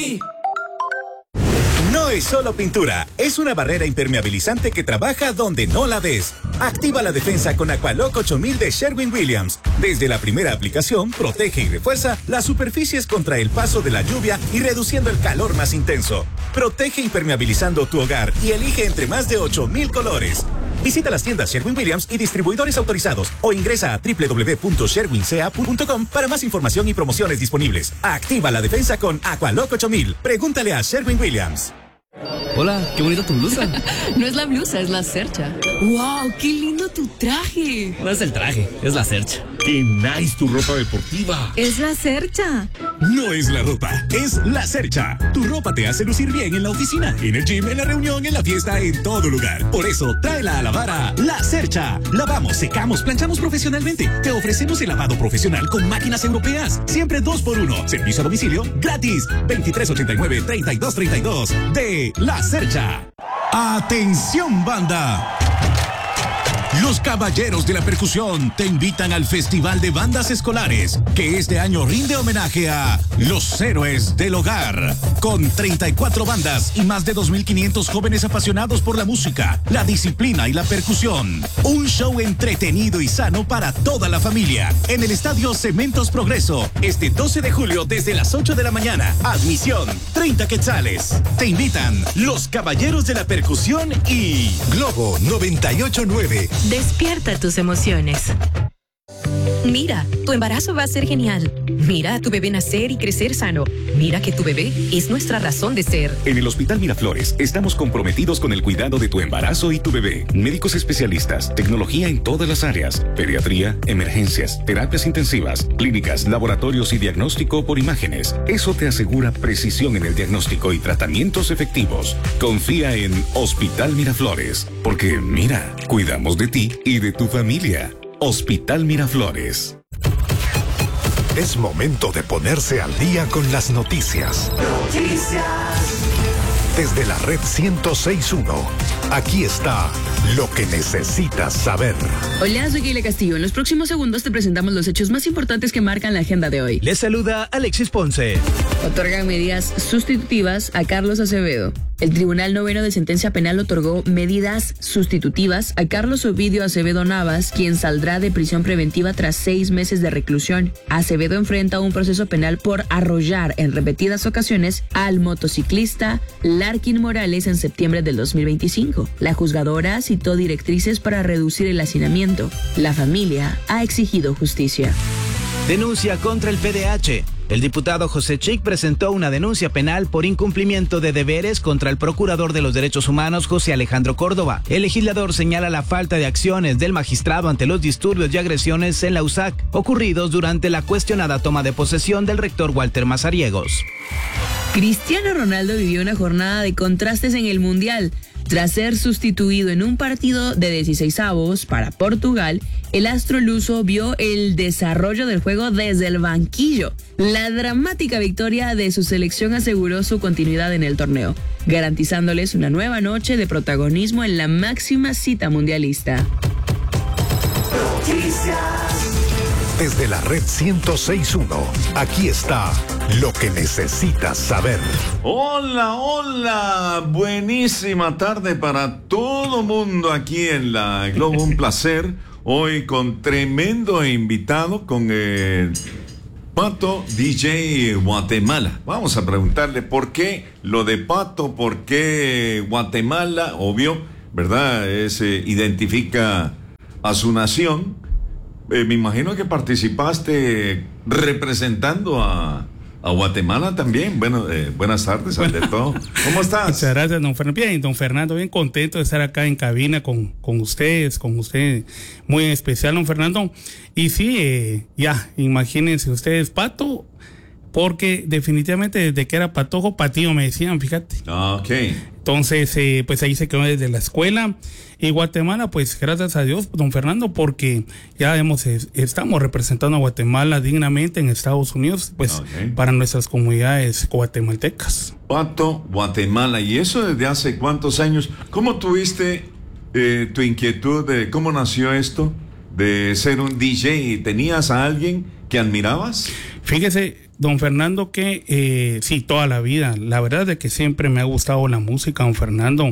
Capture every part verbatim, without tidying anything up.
mí. No es solo pintura, es una barrera impermeabilizante que trabaja donde no la ves. Activa la defensa con Aqualock ocho mil de Sherwin-Williams. Desde la primera aplicación, protege y refuerza las superficies contra el paso de la lluvia y reduciendo el calor más intenso. Protege impermeabilizando tu hogar y elige entre más de ocho mil colores. Visita las tiendas Sherwin-Williams y distribuidores autorizados o ingresa a doble u doble u doble u punto sherwin c a punto com para más información y promociones disponibles. Activa la defensa con Aqualock ocho mil. Pregúntale a Sherwin-Williams. Hola, qué bonita tu blusa. No es la blusa, es la cercha. ¡Wow! ¡Qué lindo tu traje! No es el traje, es la cercha. ¡Qué nice tu ropa deportiva! Es la cercha. No es la ropa, es la cercha. Tu ropa te hace lucir bien en la oficina, en el gym, en la reunión, en la fiesta, en todo lugar. Por eso, tráela a lavar a La Cercha. Lavamos, secamos, planchamos profesionalmente. Te ofrecemos el lavado profesional con máquinas europeas. Siempre dos por uno. Servicio a domicilio gratis. veintitrés ochenta y nueve, treinta y dos treinta y dos. De La Cercha. ¡Atención, banda! Los Caballeros de la Percusión te invitan al Festival de Bandas Escolares, que este año rinde homenaje a los héroes del hogar, con treinta y cuatro bandas y más de dos mil quinientos jóvenes apasionados por la música, la disciplina y la percusión. Un show entretenido y sano para toda la familia, en el Estadio Cementos Progreso, este doce de julio desde las ocho de la mañana. Admisión, treinta quetzales. Te invitan los Caballeros de la Percusión y Globo noventa y ocho punto nueve. Despierta tus emociones. Mira, tu embarazo va a ser genial. Mira a tu bebé nacer y crecer sano. Mira que tu bebé es nuestra razón de ser. En el Hospital Miraflores estamos comprometidos con el cuidado de tu embarazo y tu bebé. Médicos especialistas, tecnología en todas las áreas, pediatría, emergencias, terapias intensivas, clínicas, laboratorios y diagnóstico por imágenes. Eso te asegura precisión en el diagnóstico y tratamientos efectivos. Confía en Hospital Miraflores, porque mira, cuidamos de ti y de tu familia. Hospital Miraflores. Es momento de ponerse al día con las noticias. Noticias. Desde la red ciento seis punto uno, aquí está lo que necesitas saber. Hola, soy Keila Castillo. En los próximos segundos te presentamos los hechos más importantes que marcan la agenda de hoy. Les saluda Alexis Ponce. Otorgan medidas sustitutivas a Carlos Acevedo. El Tribunal Noveno de Sentencia Penal otorgó medidas sustitutivas a Carlos Ovidio Acevedo Navas, quien saldrá de prisión preventiva tras seis meses de reclusión. Acevedo enfrenta un proceso penal por arrollar en repetidas ocasiones al motociclista Larkin Morales en septiembre del dos mil veinticinco. La juzgadora citó directrices para reducir el hacinamiento. La familia ha exigido justicia. Denuncia contra el P D H. El diputado José Chic presentó una denuncia penal por incumplimiento de deberes contra el procurador de los derechos humanos José Alejandro Córdoba. El legislador señala la falta de acciones del magistrado ante los disturbios y agresiones en la U S A C ocurridos durante la cuestionada toma de posesión del rector Walter Mazariegos. Cristiano Ronaldo vivió una jornada de contrastes en el Mundial. Tras ser sustituido en un partido de dieciseisavos para Portugal, el astro luso vio el desarrollo del juego desde el banquillo. La dramática victoria de su selección aseguró su continuidad en el torneo, garantizándoles una nueva noche de protagonismo en la máxima cita mundialista. Noticias. Desde la red ciento seis punto uno, aquí está lo que necesitas saber. Hola, hola, buenísima tarde para todo mundo aquí en la Globo. Un placer hoy con tremendo invitado, con el Pato D J Guatemala. Vamos a preguntarle por qué lo de Pato, por qué Guatemala, obvio, ¿verdad? Es, eh, identifica a su nación. Eh, me imagino que participaste representando a, a Guatemala también. Bueno, eh, buenas tardes, ante todo. ¿Cómo estás? Muchas gracias, don Fernando. Bien, don Fernando, bien contento de estar acá en cabina con, con ustedes, con usted, muy en especial, don Fernando. Y sí, eh, ya, imagínense ustedes, Pato, porque definitivamente desde que era patojo, patillo me decían, fíjate. Ah, ok. Entonces, eh, pues ahí se quedó desde la escuela. Y Guatemala, pues gracias a Dios, don Fernando, porque ya hemos, estamos representando a Guatemala dignamente en Estados Unidos, pues okay, para nuestras comunidades guatemaltecas. Pato, Guatemala, ¿y eso desde hace cuántos años? ¿Cómo tuviste eh, tu inquietud de cómo nació esto de ser un D J? ¿Tenías a alguien que admirabas? Fíjese, don Fernando, que eh, sí, toda la vida. La verdad es que siempre me ha gustado la música, don Fernando.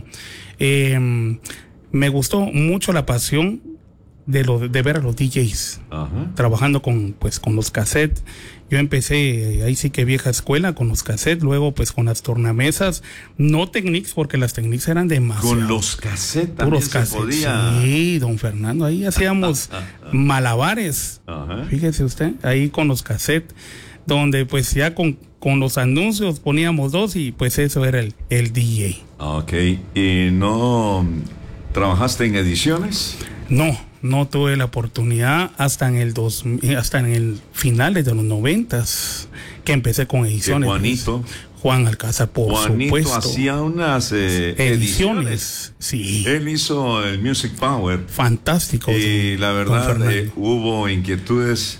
Eh, me gustó mucho la pasión de, lo, de ver a los D Js. Ajá. Trabajando con, pues, con los cassettes. Yo empecé, ahí sí que vieja escuela, con los cassettes, luego pues con las tornamesas, no Technics, porque las Technics eran demasiado. Con los cassettes también se cassettes, podía. Sí, don Fernando, ahí hacíamos malabares. Ajá. Fíjese usted, ahí con los cassettes, donde pues ya con, con los anuncios poníamos dos y pues eso era el, el D J. Ok, ¿y no trabajaste en ediciones? No, no tuve la oportunidad hasta en el dos, hasta en el finales de los noventas que empecé con ediciones. Juanito. Juan Alcázar, por Juanito supuesto. hacía unas eh, ediciones. ediciones. Sí. Él hizo el Music Power. Fantástico. Y don, la verdad eh, hubo inquietudes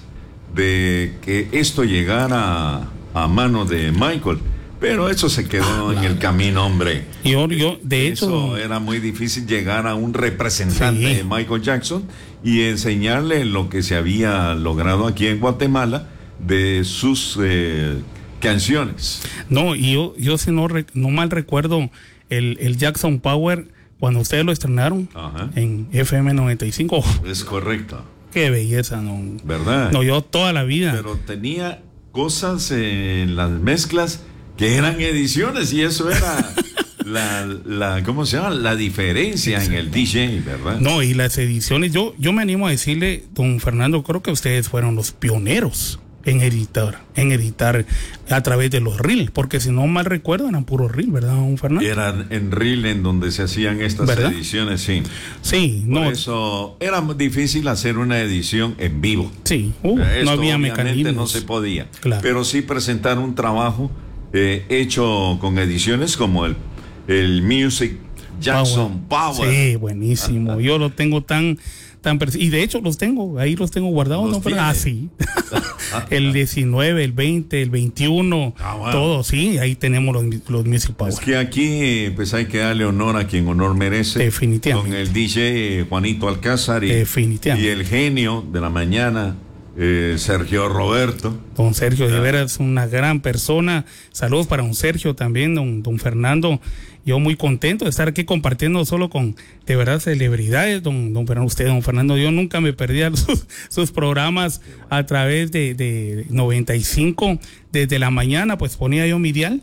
de que esto llegara a mano de Michael. Pero eso se quedó ah, en claro. el camino, hombre. Yo, yo, de eso hecho, era muy difícil llegar a un representante sí. de Michael Jackson y enseñarle lo que se había logrado aquí en Guatemala de sus eh, canciones. No, y yo, yo si no, no mal recuerdo, el, el Jackson Power, cuando ustedes lo estrenaron Ajá. en F M noventa y cinco. Es correcto. Qué belleza, ¿no? ¿Verdad? No, yo toda la vida. Pero tenía cosas en las mezclas que eran ediciones y eso era la, la ¿cómo se llama? La diferencia en el D J, ¿verdad? No, y las ediciones, yo, yo me animo a decirle, don Fernando, creo que ustedes fueron los pioneros en editar, en editar a través de los reels, porque si no mal recuerdo eran puros reels, ¿verdad, don Fernando? Eran en reel en donde se hacían estas ¿verdad? ediciones, sí. Sí, Por no. eso era difícil hacer una edición en vivo. Sí, uh, Esto no había mecanismos. No se podía, claro. Pero sí presentar un trabajo Eh, hecho con ediciones como el, el Music Jackson Power. Power. Sí, buenísimo. Yo lo tengo tan, tan y de hecho los tengo, ahí los tengo guardados. ¿Los no, ah, sí. El diecinueve, el veinte, el veintiuno, ah, bueno. todo, sí, ahí tenemos los, los Music Power. Es que aquí pues hay que darle honor a quien honor merece. Definitivamente. Con el D J Juanito Alcázar y, Definitivamente. y el genio de la mañana. Eh, Sergio Roberto. Don Sergio, de veras, una gran persona. Saludos para don Sergio también, don, don Fernando. Yo muy contento de estar aquí compartiendo solo con, de verdad, celebridades, don, don Fernando. Usted, don Fernando, yo nunca me perdía sus, sus programas a través de, de noventa y cinco. Desde la mañana, pues ponía yo mi dial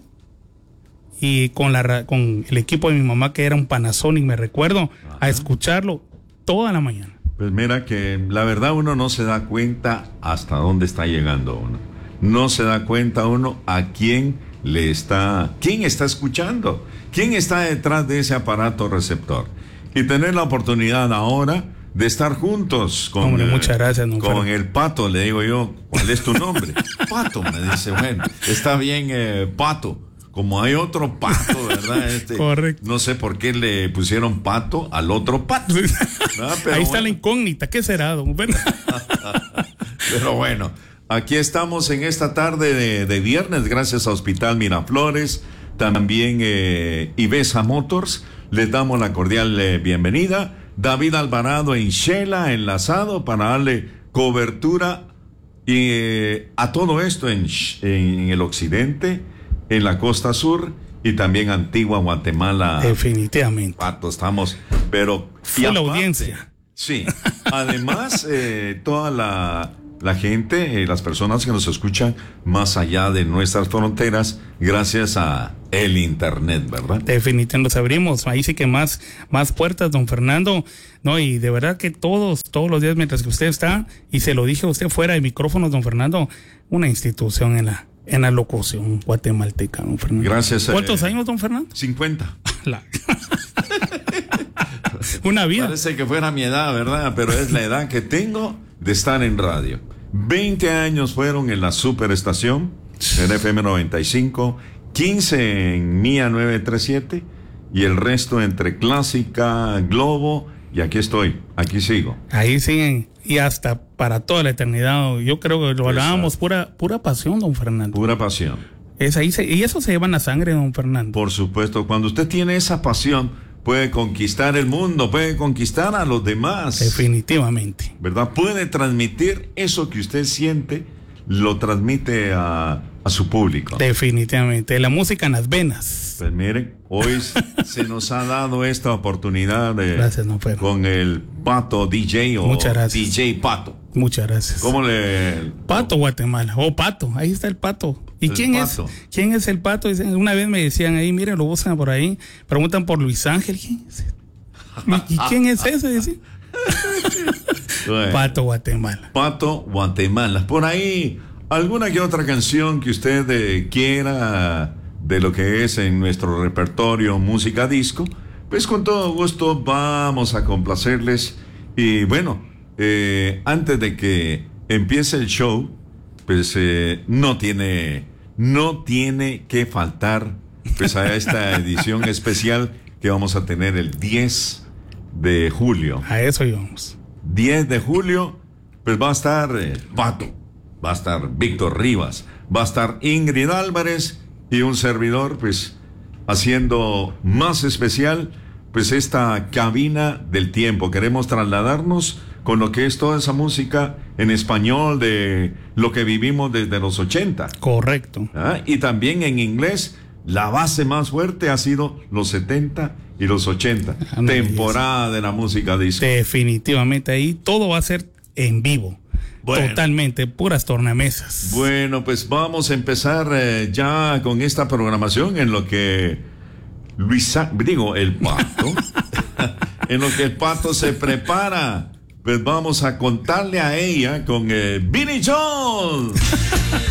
y con, la, con el equipo de mi mamá, que era un Panasonic, me recuerdo, Ajá. a escucharlo toda la mañana. Pues mira que la verdad uno no se da cuenta hasta dónde está llegando uno. No se da cuenta uno a quién le está, quién está escuchando, quién está detrás de ese aparato receptor. Y tener la oportunidad ahora de estar juntos con, Hombre, muchas gracias, don con el Pato, le digo yo, ¿cuál es tu nombre? Pato, me dice, bueno, está bien, eh, Pato. Como hay otro Pato, ¿verdad? Este, Correcto. No sé por qué le pusieron Pato al otro Pato. Pero ahí está bueno. La incógnita. ¿Qué será, don? Pero bueno, aquí estamos en esta tarde de, de viernes, gracias a Hospital Miraflores, también eh, Ibesa Motors. Les damos la cordial eh, bienvenida. David Alvarado en Shela, enlazado para darle cobertura y, eh, a todo esto en, en el occidente, en la costa sur y también Antigua Guatemala. Definitivamente. Pato, estamos, pero fue la audiencia. Sí. Además, eh, toda la, la gente, eh, las personas que nos escuchan más allá de nuestras fronteras, gracias a el internet, ¿verdad? Definitivamente nos abrimos. Ahí sí que más, más puertas, don Fernando. No, y de verdad que todos, todos los días mientras que usted está, y se lo dije a usted fuera de micrófonos, don Fernando, una institución en la En la locución guatemalteca, don Fernando. Gracias. ¿Cuántos eh, años, don Fernando? cincuenta. La... Una vida. Parece que fuera mi edad, ¿verdad? Pero es la edad que tengo de estar en radio. veinte años fueron en la superestación, en F M noventa y cinco, quince en Mía novecientos treinta y siete y el resto entre Clásica, Globo, y aquí estoy, aquí sigo. Ahí siguen. Y hasta para toda la eternidad. Yo creo que lo hablábamos, pura, pura pasión, don Fernando. Pura pasión. Es ahí se, y eso se lleva en la sangre, don Fernando. Por supuesto, cuando usted tiene esa pasión, puede conquistar el mundo, puede conquistar a los demás. Definitivamente. ¿Verdad? Puede transmitir eso que usted siente, lo transmite a, a su público. Definitivamente, la música en las venas. Pues miren, hoy se nos ha dado esta oportunidad de, gracias, no, pero... con el Pato D J o D J Pato. Muchas gracias. ¿Cómo le...? Pato Guatemala, o oh, Pato, ahí está el Pato. ¿Y el quién pato. es? ¿Quién es el Pato? Una vez me decían ahí, miren, lo buscan por ahí, preguntan por Luis Ángel, ¿quién es? ¿Y quién es ese? Decían. Bueno, Pato Guatemala. Pato Guatemala. Por ahí, alguna que otra canción que usted eh, quiera de lo que es en nuestro repertorio música disco, pues con todo gusto vamos a complacerles. Y bueno, eh, antes de que empiece el show, pues eh, no tiene, no tiene que faltar pues a esta edición especial que vamos a tener el diez de julio. A eso íbamos. diez de julio, pues va a estar eh, Pato, va a estar Víctor Rivas, va a estar Ingrid Álvarez y un servidor, pues haciendo más especial, pues esta cabina del tiempo. Queremos trasladarnos con lo que es toda esa música en español de lo que vivimos desde los ochenta. Correcto. ¿Ah? Y también en inglés, la base más fuerte ha sido los setenta y los ochenta. Ah, no, temporada de la música disco. Definitivamente, ahí todo va a ser en vivo. Bueno. Totalmente, puras tornamesas. Bueno, pues vamos a empezar eh, ya con esta programación en lo que Luisa, digo, el Pato, en lo que el Pato se prepara. Pues vamos a contarle a ella con eh, Vinnie Jones.